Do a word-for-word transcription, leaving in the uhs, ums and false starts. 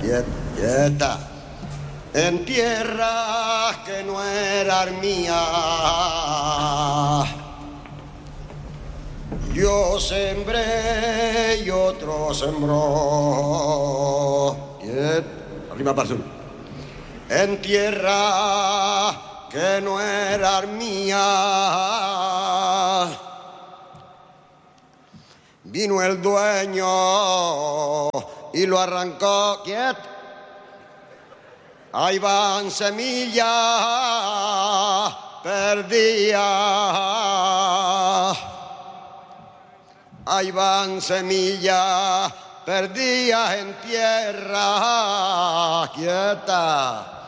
quieta, en tierras que no eran mías. Yo sembré y otro sembró. Quieta, arriba para el sur. En tierras que no eran mías. Vino el dueño y lo arrancó, quieto. Ahí van semillas perdidas. Ahí van semillas perdidas en tierra quieta.